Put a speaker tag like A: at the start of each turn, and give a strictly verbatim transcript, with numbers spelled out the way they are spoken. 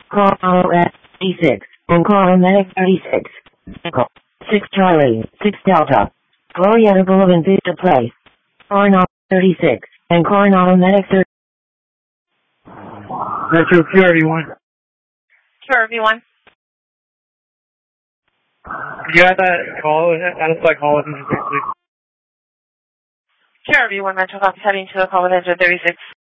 A: Call Auto at thirty-six and call Medic thirty-six. Call six Charlie, six Delta. Glorieta Boulevard Vista Place. Calling Auto thirty-six and calling Auto Medic thirty.
B: Metro Q R V one.
C: Q R V one.
B: You got that call? I just like call with me, please.
C: Q R V one, Metro Coffee heading to the call with engine thirty-six.